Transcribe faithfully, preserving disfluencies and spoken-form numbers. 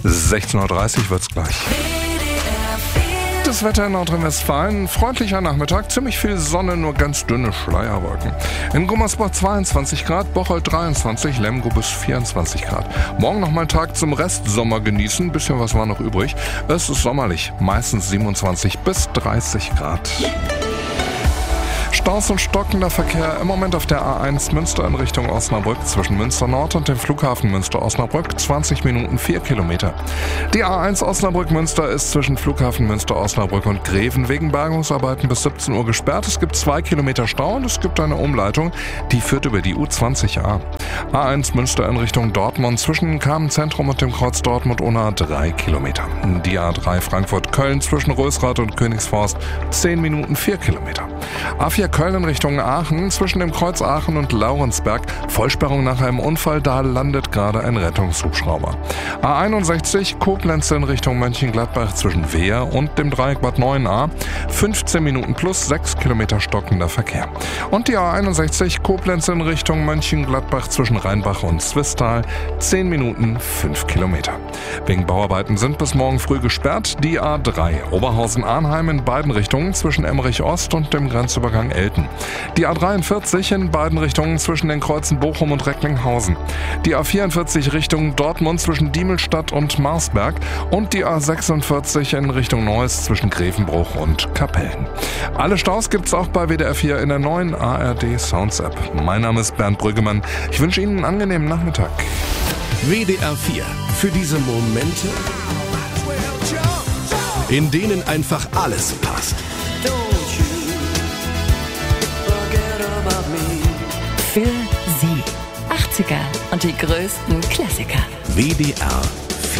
sechzehn Uhr dreißig wird's gleich. Das Wetter in Nordrhein-Westfalen, freundlicher Nachmittag, ziemlich viel Sonne, nur ganz dünne Schleierwolken. In Gummersbach zweiundzwanzig Grad, Bocholt dreiundzwanzig, Lemgo bis vierundzwanzig Grad. Morgen nochmal Tag zum Restsommer genießen, bisschen was war noch übrig. Es ist sommerlich, meistens siebenundzwanzig bis dreißig Grad. Staus und stockender Verkehr im Moment auf der A eins Münster in Richtung Osnabrück zwischen Münster Nord und dem Flughafen Münster-Osnabrück, zwanzig Minuten, vier Kilometer. Die A eins Osnabrück-Münster ist zwischen Flughafen Münster-Osnabrück und Greven wegen Bergungsarbeiten bis siebzehn Uhr gesperrt. Es gibt zwei Kilometer Stau und es gibt eine Umleitung, die führt über die U zwanzig A. A eins Münster in Richtung Dortmund zwischen dem Kamenzentrum und dem Kreuz Dortmund-Unna, drei Kilometer. Die A drei Frankfurt-Köln zwischen Rösrath und Königsforst, zehn Minuten, vier Kilometer. A vier Köln in Richtung Aachen, zwischen dem Kreuz Aachen und Laurensberg. Vollsperrung nach einem Unfall, da landet gerade ein Rettungshubschrauber. A einundsechzig Koblenz in Richtung Mönchengladbach zwischen Wehr und dem Dreieck Bad neun a. fünfzehn Minuten plus sechs Kilometer stockender Verkehr. Und die A einundsechzig Koblenz in Richtung Mönchengladbach zwischen Rheinbach und Zwistal. zehn Minuten, fünf Kilometer. Wegen Bauarbeiten sind bis morgen früh gesperrt die A drei Oberhausen-Arnheim in beiden Richtungen zwischen Emmerich Ost und dem Grenzübergang Elten. Die A dreiundvierzig in beiden Richtungen zwischen den Kreuzen Bochum und Recklinghausen. Die A vierundvierzig Richtung Dortmund zwischen Diemelstadt und Marsberg und die A sechsundvierzig in Richtung Neuss zwischen Grevenbruch und Kapellen. Alle Staus gibt's auch bei W D R vier in der neuen A R D Sounds App. Mein Name ist Bernd Brüggemann. Ich wünsche Ihnen einen angenehmen Nachmittag. W D R vier. Für diese Momente, in denen einfach alles passt. Für Sie. achtziger und die größten Klassiker. W D R